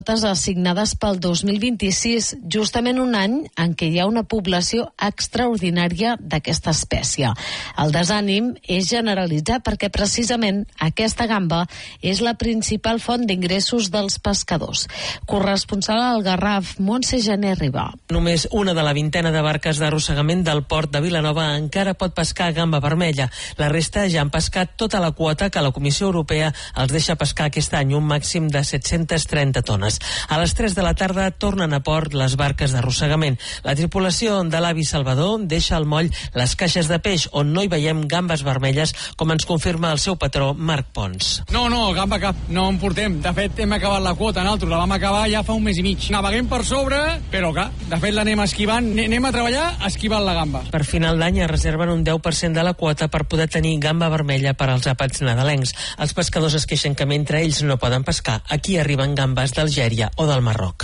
assignades pel 2026, justament un any en què hi ha una població extraordinària d'aquesta espècie. El desànim és generalitzat perquè precisament aquesta gamba és la principal font d'ingressos dels pescadors. Corresponsal al Garraf, Montse Gené Ribà. Només una de la vintena de barques d'arrossegament del port de Vilanova encara pot pescar gamba vermella. La resta ja han pescat tota la quota que la Comissió Europea els deixa pescar aquest any, un màxim de 730 tones. A les 3 de la tarda tornen a port les barques d'arrossegament. La tripulació de l'Avi Salvador deixa al moll les caixes de peix, on no hi veiem gambes vermelles, com ens confirma el seu patró, Marc Pons. No, gamba cap, no en portem. De fet, hem acabat la quota, nosaltres la vam acabar ja fa un mes i mig. Naveguem per sobre, però clar, de fet l'anem esquivant, anem a treballar esquivant la gamba. Per final d'any es reserven un 10% de la quota per poder tenir gamba vermella per als àpats nadalencs. Els pescadors es queixen que mentre ells no poden pescar, aquí arriben gambes d'Algèria o del Marroc.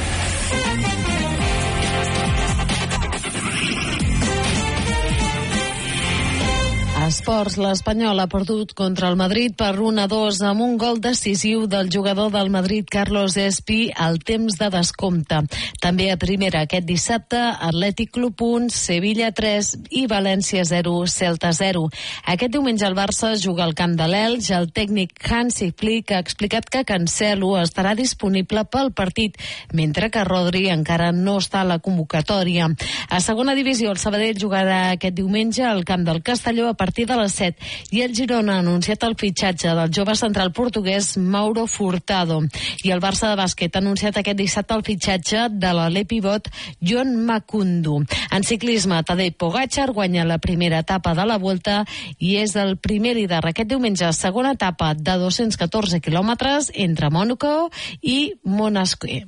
Esports, l'Espanyol ha perdut contra el Madrid per 1-2 amb un gol decisiu del jugador del Madrid, Carlos Espi, al temps de descompte. També a primera aquest dissabte, Atlètic Club 1, Sevilla 3 i València 0, Celta 0. Aquest diumenge el Barça juga al camp de l'Elx. El tècnic Hansi Flick ha explicat que Cancelo estarà disponible pel partit, mentre que Rodri encara no està a la convocatòria. A segona divisió, el Sabadell jugarà aquest diumenge al camp del Castelló a partir de les 7 i el Girona ha anunciat el fitxatge del jove central portuguès Mauro Furtado, i el Barça de bàsquet ha anunciat aquest dissabte el fitxatge de l'alè pivot John Makundu. En ciclisme, Tadej Pogačar guanya la primera etapa de la Volta i és el primer líder aquest diumenge, segona etapa de 214 quilòmetres entre Mònaco i Montesquieu.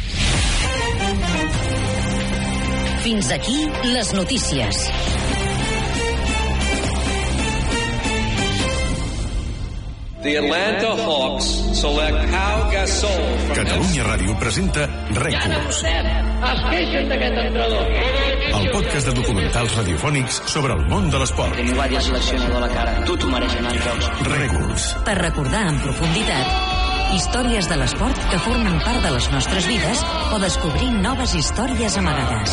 Fins aquí les notícies. The Atlanta Hawks select Pau Gasol. Catalunya Ràdio presenta Rècords. Es queixen d'aquest entrenador. El podcast de documentals radiofònics sobre el món de l'esport. Tenir diversos seleccionadors a la cara. Tu t'ho mereixes anar als jocs. Rècords. Per recordar en profunditat històries de l'esport que formen part de les nostres vides o descobrir noves històries amagades.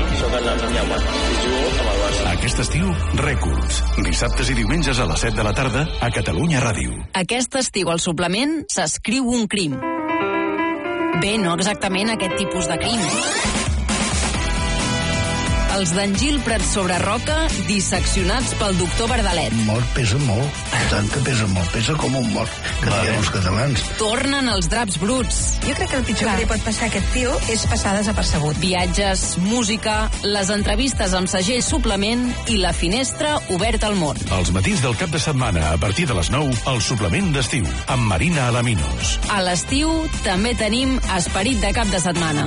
Aquest estiu, Rècords. Dissabtes i diumenges a les 7 de la tarda a Catalunya Ràdio. Aquest estiu al suplement s'escriu un crim. Bé, no exactament aquest tipus de crim. Els d'en Gil Prat sobre Roca, disseccionats pel doctor Verdalet. Mort pesa molt, tant que pesa molt, pesa com un mort, que diem els catalans. Tornen els draps bruts. Jo crec que el pitjor que li pot passar a aquest tio és passar desapercebut. Viatges, música, les entrevistes amb segell suplement i la finestra oberta al món. Els matins del cap de setmana, a partir de les 9, el suplement d'estiu, amb Marina Alaminos. A l'estiu també tenim esperit de cap de setmana.